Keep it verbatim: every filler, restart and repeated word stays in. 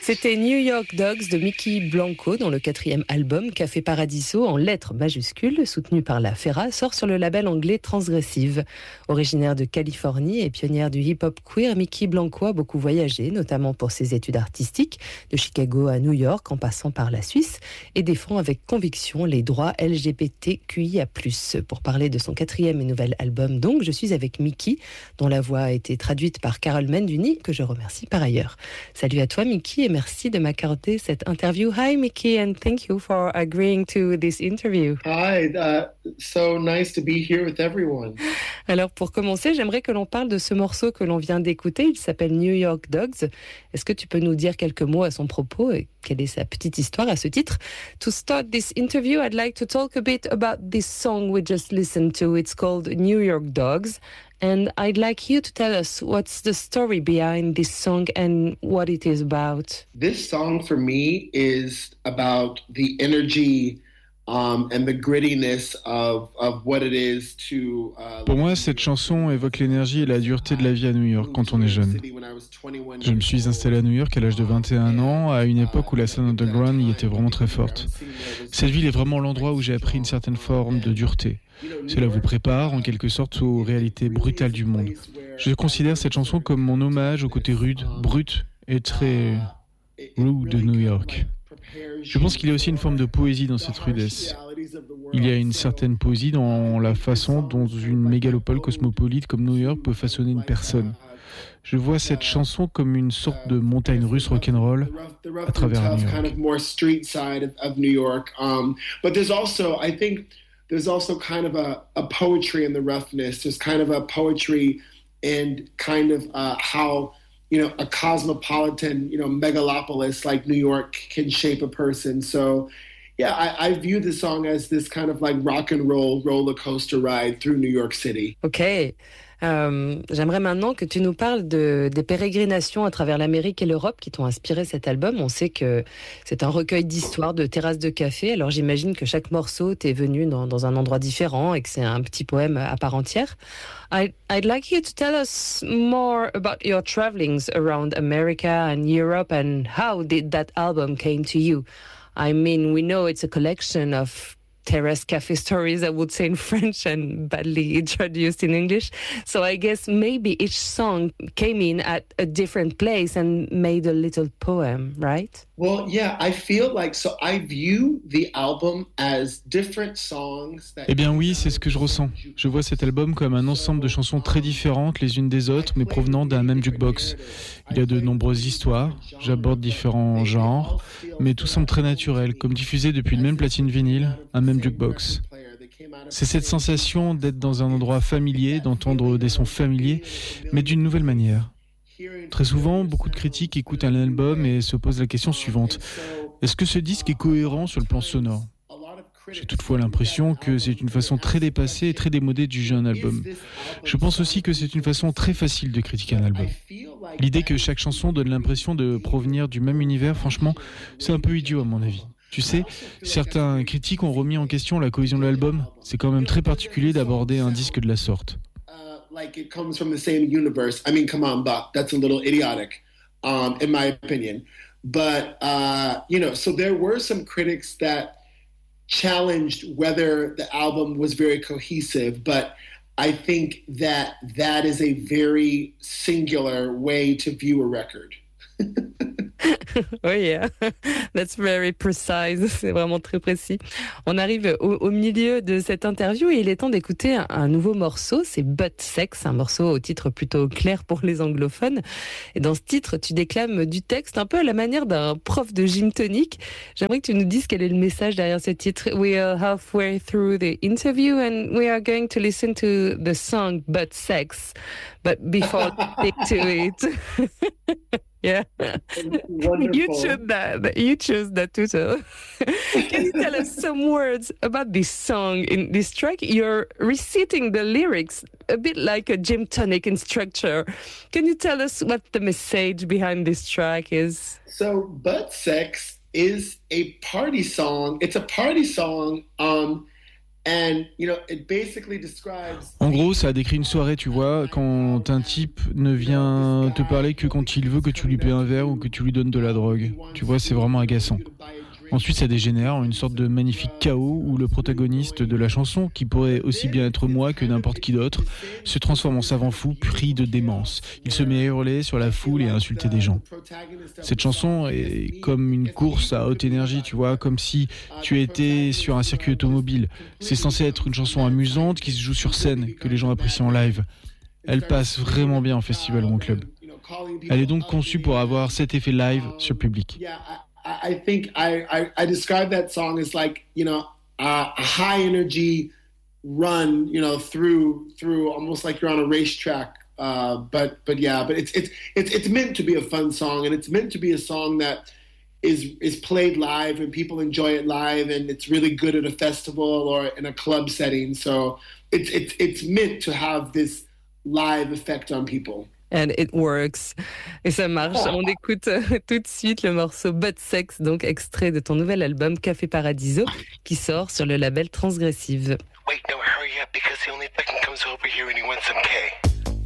C'était New York Dogs de Mickey Blanco, dont le quatrième album, Café Paradiso, en lettres majuscules, soutenu par la Fera, sort sur le label anglais Transgressive. Originaire de Californie et pionnière du hip-hop queer, Mickey Blanco a beaucoup voyagé, notamment pour ses études artistiques, de Chicago à New York, en passant par la Suisse, et défend avec conviction les droits L G B T Q I A plus. Pour parler de son quatrième et nouvel album, donc, je suis avec Mickey, dont la voix a été traduite par Carole Menduni, que je remercie par ailleurs. Salut à toi, Mickey, et merci de m'accorder cette interview. Hi, Mickey, and thank you for agreeing to this interview. Hi, uh, so nice to be here with everyone. Alors, pour commencer, j'aimerais que l'on parle de ce morceau que l'on vient d'écouter. Il s'appelle New York Dogs. Est-ce que tu peux nous dire quelques mots à son propos et quelle est sa petite histoire à ce titre? To start this interview, I'd like to talk a bit about this song we just listened to. It's called New York Dogs. And I'd like you to tell us what's the story behind this song and what it is about. This song for me is about the energy um, and the grittiness of, of what it is to... Uh, Pour moi, cette chanson évoque l'énergie et la dureté de la vie à New York quand on est jeune. Je me suis installé à New York à l'âge de vingt et un ans, à une époque où la scène underground y était vraiment très forte. Cette ville est vraiment l'endroit où j'ai appris une certaine forme de dureté. Cela vous prépare en quelque sorte aux réalités brutales du monde. Je considère cette chanson comme mon hommage au côté rude, brut et très rude de New York. Je pense qu'il y a aussi une forme de poésie dans cette rudesse. Il y a une certaine poésie dans la façon dont une mégalopole cosmopolite comme New York peut façonner une personne. Je vois cette chanson comme une sorte de montagne russe rock'n'roll à travers New York. There's also kind of a, a poetry in the roughness. There's kind of a poetry and kind of uh, how, you know, a cosmopolitan, you know, megalopolis like New York can shape a person. So, yeah, I, I view the song as this kind of like rock and roll roller coaster ride through New York City. Okay. Euh, j'aimerais maintenant que tu nous parles de, des pérégrinations à travers l'Amérique et l'Europe qui t'ont inspiré cet album. On sait que c'est un recueil d'histoires, de terrasses de café. Alors j'imagine que chaque morceau t'est venu dans, dans un endroit différent et que c'est un petit poème à part entière. I'd, I'd like you to tell us more about your travelings around America and Europe and how did that album came to you. I mean, we know it's a collection of terrace cafe stories, I would say in French and badly introduced in English. So I guess maybe each song came in at a different place and made a little poem, right? Well, yeah, I feel like, so I view the album as different songs that... Eh bien oui, c'est ce que je ressens. Je vois cet album comme un ensemble de chansons très différentes les unes des autres, mais provenant d'un même jukebox. Il y a de nombreuses histoires, j'aborde différents genres, mais tout semble très naturel, comme diffusé depuis une même platine vinyle, un même jukebox. C'est cette sensation d'être dans un endroit familier, d'entendre des sons familiers, mais d'une nouvelle manière. Très souvent, beaucoup de critiques écoutent un album et se posent la question suivante. Est-ce que ce disque est cohérent sur le plan sonore ? J'ai toutefois l'impression que c'est une façon très dépassée et très démodée de juger un album. Je pense aussi que c'est une façon très facile de critiquer un album. L'idée que chaque chanson donne l'impression de provenir du même univers, franchement, c'est un peu idiot à mon avis. Tu sais, certains critiques ont remis en question la cohésion de l'album. C'est quand même très particulier d'aborder un disque de la sorte. Like it comes from the same universe. I mean, come on, Buck, that's a little idiotic, um, in my opinion. But, uh, you know, so there were some critics that challenged whether the album was very cohesive, but I think that that is a very singular way to view a record. Oh yeah, that's very precise, c'est vraiment très précis. On arrive au, au milieu de cette interview et il est temps d'écouter un, un nouveau morceau, c'est Butt Sex, un morceau au titre plutôt clair pour les anglophones. Et dans ce titre, tu déclames du texte un peu à la manière d'un prof de gym tonique. J'aimerais que tu nous dises quel est le message derrière ce titre. We are halfway through the interview and we are going to listen to the song Butt Sex. But before we stick to it... Yeah, Wonderful. you chose that. You chose that too. So, can you tell us some words about this song in this track? You're reciting the lyrics a bit like a gym tonic instructor. Can you tell us what the message behind this track is? So, Butt Sex is a party song. It's a party song, um, En gros, ça a décrit une soirée, tu vois, quand un type ne vient te parler que quand il veut que tu lui paies un verre ou que tu lui donnes de la drogue. Tu vois, c'est vraiment agaçant. Ensuite, ça dégénère en une sorte de magnifique chaos où le protagoniste de la chanson, qui pourrait aussi bien être moi que n'importe qui d'autre, se transforme en savant fou pris de démence. Il se met à hurler sur la foule et à insulter des gens. Cette chanson est comme une course à haute énergie, tu vois, comme si tu étais sur un circuit automobile. C'est censé être une chanson amusante qui se joue sur scène, que les gens apprécient en live. Elle passe vraiment bien en festival ou en club. Elle est donc conçue pour avoir cet effet live sur le public. I think I, I, I describe that song as like, you know, uh, a high energy run, you know, through through almost like you're on a racetrack. Uh, but but yeah, but it's it's it's it's meant to be a fun song, and it's meant to be a song that is is played live and people enjoy it live, and it's really good at a festival or in a club setting. So it's it's it's meant to have this live effect on people. And it works. Et ça marche. On écoute tout de suite le morceau Butt Sex, donc extrait de ton nouvel album Café Paradiso, qui sort sur le label Transgressive. Wait, no, hurry up, because the only fucking comes over here when he wants some K.